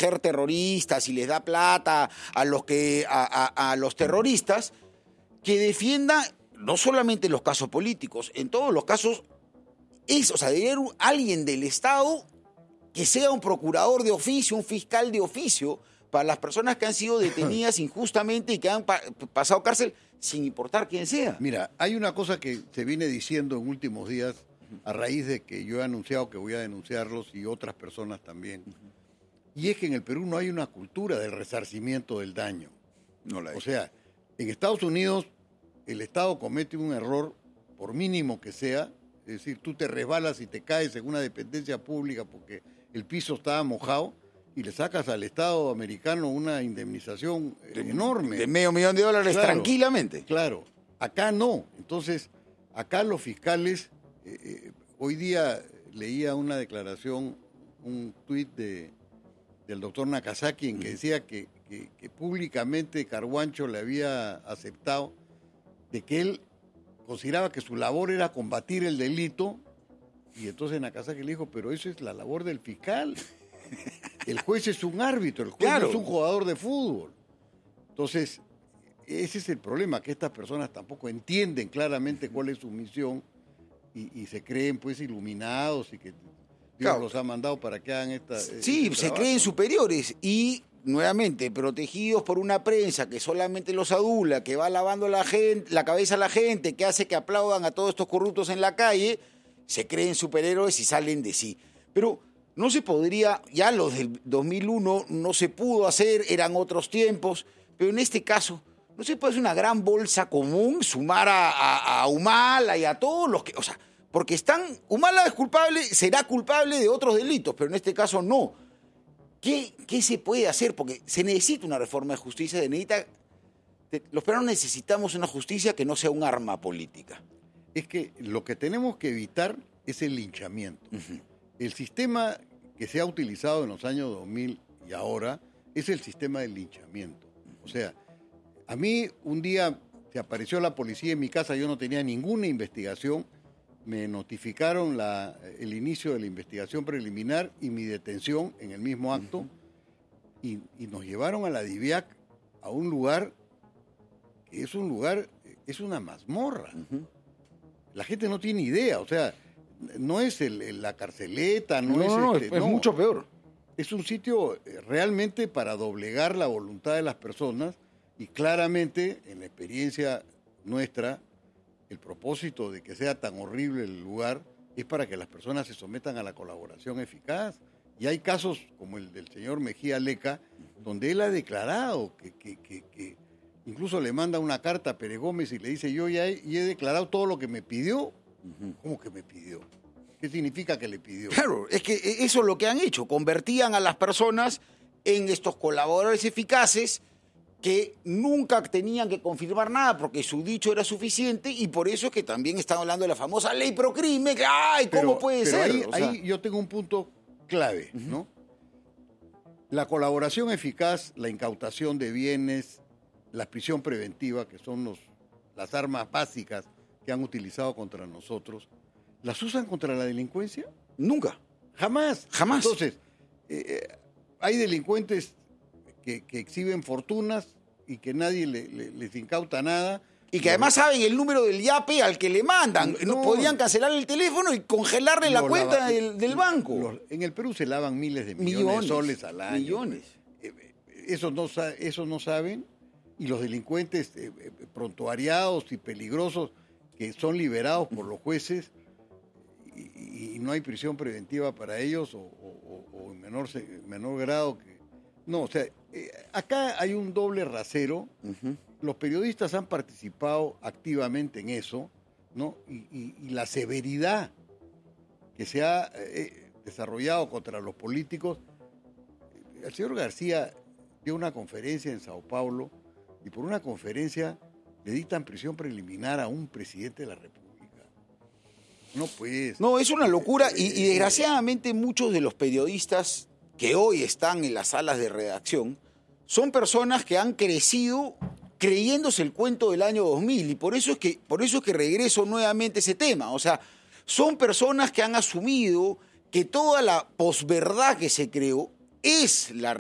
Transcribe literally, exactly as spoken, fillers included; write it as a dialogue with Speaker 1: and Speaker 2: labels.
Speaker 1: proteger terroristas y les da plata a los, que, a, a, a los terroristas, que defienda no solamente los casos políticos, en todos los casos, es, o sea, debería haber alguien del Estado que sea un procurador de oficio, un fiscal de oficio, para las personas que han sido detenidas injustamente y que han pa pasado cárcel, sin importar quién sea.
Speaker 2: Mira, hay una cosa que se viene diciendo en últimos días, a raíz de que yo he anunciado que voy a denunciarlos y otras personas también, uh-huh. y es que en el Perú no hay una cultura del resarcimiento del daño.
Speaker 1: No la hay.
Speaker 2: O sea, en Estados Unidos el Estado comete un error, por mínimo que sea, es decir, tú te resbalas y te caes en una dependencia pública porque el piso estaba mojado, y le sacas al Estado americano una indemnización
Speaker 1: de,
Speaker 2: enorme.
Speaker 1: De medio millón de dólares, claro, tranquilamente.
Speaker 2: Claro, acá no. Entonces, acá los fiscales, eh, eh, hoy día leía una declaración, un tuit de, del doctor Nakazaki, en que decía que, que, que públicamente Carguancho le había aceptado de que él consideraba que su labor era combatir el delito, y entonces Nakazaki le dijo, pero eso es la labor del fiscal. El juez es un árbitro, el juez claro. no es un jugador de fútbol. Entonces, ese es el problema, que estas personas tampoco entienden claramente cuál es su misión y, y se creen pues iluminados y que Dios claro. los ha mandado para que hagan esta...
Speaker 1: Sí, este se trabajo. creen superiores y, nuevamente, protegidos por una prensa que solamente los adula, que va lavando la, gente, la cabeza a la gente, que hace que aplaudan a todos estos corruptos en la calle, se creen superhéroes y salen de sí. Pero... no se podría, ya los del dos mil uno no se pudo hacer, eran otros tiempos, pero en este caso no se puede hacer una gran bolsa común, sumar a, a, a Humala y a todos los que, o sea, porque están, Humala es culpable, será culpable de otros delitos, pero en este caso no. ¿Qué, qué se puede hacer? Porque se necesita una reforma de justicia, se necesita, los peruanos necesitamos una justicia que no sea un arma política.
Speaker 2: Es que lo que tenemos que evitar es el linchamiento. Uh-huh. El sistema que se ha utilizado en los años dos mil y ahora es el sistema del linchamiento. O sea, a mí un día se apareció la policía en mi casa, yo no tenía ninguna investigación, me notificaron la, el inicio de la investigación preliminar y mi detención en el mismo acto, uh-huh. y, y nos llevaron a la DIVIAC, a un lugar que es un lugar, es una mazmorra. Uh-huh. La gente no tiene idea, o sea... no es el, el, la carceleta, no,
Speaker 1: no
Speaker 2: es...
Speaker 1: No,
Speaker 2: este,
Speaker 1: es
Speaker 2: no,
Speaker 1: mucho peor.
Speaker 2: Es un sitio realmente para doblegar la voluntad de las personas y claramente, en la experiencia nuestra, el propósito de que sea tan horrible el lugar es para que las personas se sometan a la colaboración eficaz. Y hay casos como el del señor Mejía Leca, donde él ha declarado que, que, que, que incluso le manda una carta a Pérez Gómez y le dice, yo ya he, y he declarado todo lo que me pidió. ¿Cómo que me pidió? ¿Qué significa que le pidió?
Speaker 1: Claro, es que eso es lo que han hecho. Convertían a las personas en estos colaboradores eficaces que nunca tenían que confirmar nada porque su dicho era suficiente y por eso es que también están hablando de la famosa ley Procrime. Que, ¡ay, cómo
Speaker 2: pero,
Speaker 1: puede
Speaker 2: pero
Speaker 1: ser!
Speaker 2: Ahí,
Speaker 1: o sea,
Speaker 2: ahí yo tengo un punto clave, uh-huh. ¿no? La colaboración eficaz, la incautación de bienes, la prisión preventiva, que son los, las armas básicas que han utilizado contra nosotros, ¿las usan contra la delincuencia?
Speaker 1: Nunca.
Speaker 2: Jamás.
Speaker 1: Jamás.
Speaker 2: Entonces, eh, hay delincuentes que, que exhiben fortunas y que nadie le, le, les incauta nada.
Speaker 1: Y que además saben el número del yape al que le mandan. No, podrían cancelar el teléfono y congelarle la cuenta lava, del, del banco.
Speaker 2: Los, en el Perú se lavan miles de millones, millones de soles al año.
Speaker 1: Millones.
Speaker 2: Eh, esos, no, esos no saben. Y los delincuentes eh, prontuariados y peligrosos que son liberados por los jueces y, y no hay prisión preventiva para ellos o, o, o en menor, menor grado. que No, o sea, eh, acá hay un doble rasero. Uh-huh. Los periodistas han participado activamente en eso, ¿no? Y, y, y la severidad que se ha eh, desarrollado contra los políticos. El señor García dio una conferencia en Sao Paulo y por una conferencia le dictan prisión preliminar a un presidente de la República. No, pues...
Speaker 1: No, es una locura y, y desgraciadamente muchos de los periodistas que hoy están en las salas de redacción son personas que han crecido creyéndose el cuento del año dos mil y por eso es que, por eso es que regreso nuevamente a ese tema. O sea, son personas que han asumido que toda la posverdad que se creó es la